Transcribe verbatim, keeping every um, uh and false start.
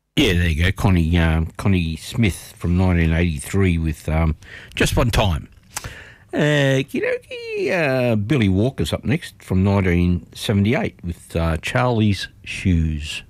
Yeah, there you go. Connie um, Connie Smith from nineteen eighty-three with um, Just One Time. Uh, you know, uh, Billy Walker's up next from nineteen seventy-eight with uh, Charlie's Shoes.